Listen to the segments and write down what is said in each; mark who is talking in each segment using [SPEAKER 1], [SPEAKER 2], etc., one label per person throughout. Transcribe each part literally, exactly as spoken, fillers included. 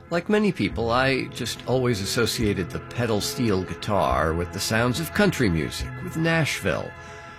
[SPEAKER 1] Like many people, I just always associated the pedal steel guitar with the sounds of country music, with Nashville.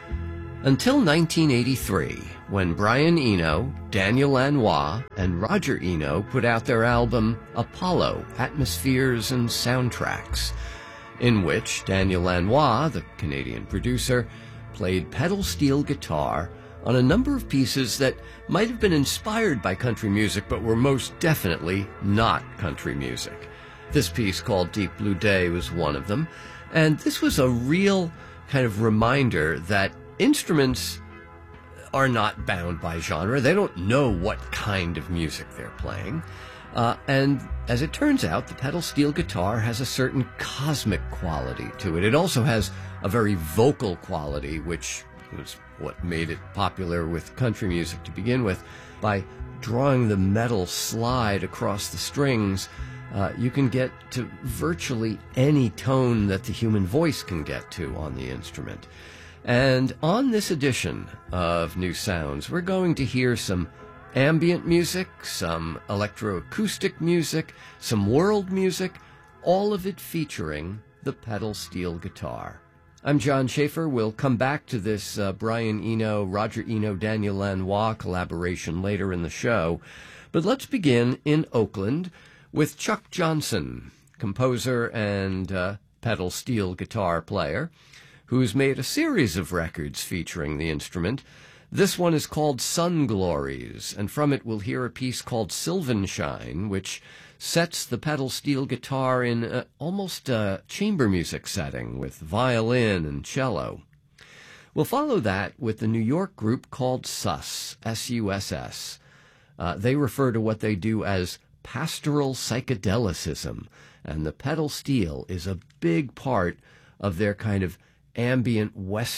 [SPEAKER 1] Until nineteen eighty-three, when Brian Eno, Daniel Lanois, and Roger Eno put out their album Apollo, Atmospheres and Soundtracks, in which Daniel Lanois, the Canadian producer, played pedal steel guitar on a number of pieces that might have been inspired by country music but were most definitely not country music. This piece called Deep Blue Day was one of them, and this was a real kind of reminder that instruments are not bound by genre. They don't know what kind of music they're playing. Uh, and as it turns out, the pedal steel guitar has a certain cosmic quality to it. It also has a very vocal quality, which was what made it popular with country music to begin with. By drawing the metal slide across the strings, uh, you can get to virtually any tone that the human voice can get to on the instrument. And on this edition of New Sounds, we're going to hear some ambient music, some electroacoustic music, some world music, all of it featuring the pedal steel guitar. I'm John Schaefer. We'll come back to this uh, Brian Eno, Roger Eno, Daniel Lanois collaboration later in the show. But let's begin in Oakland with Chuck Johnson, composer and uh, pedal steel guitar player, who's made a series of records featuring the instrument. This one is called Sun Glories, and from it we'll hear a piece called Sylvanshine, which sets the pedal steel guitar in a, almost a chamber music setting with violin and cello. We'll follow that with the New York group called Suss, S U S S. Uh, they refer to what they do as pastoral psychedelicism, and the pedal steel is a big part of their kind of ambient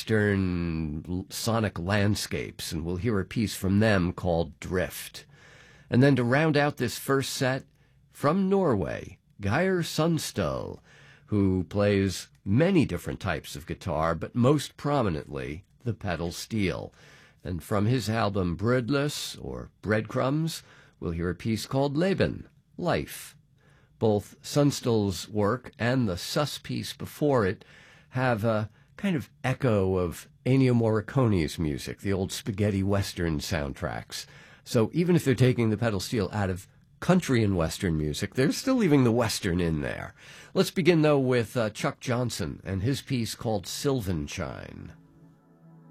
[SPEAKER 1] western sonic landscapes, and we'll hear a piece from them called Drift. And then to round out this first set, from Norway, Geir Sundstøl, who plays many different types of guitar, but most prominently the pedal steel. And from his album Brødløs, or Breadcrumbs, we'll hear a piece called Leben, Life. Both Sundstøl's work and the Suss piece before it have a kind of echo of Ennio Morricone's music, the old spaghetti western soundtracks. So even if they're taking the pedal steel out of country and western music, they're still leaving the western in there. Let's begin, though, with uh, Chuck Johnson and his piece called Sylvanshine.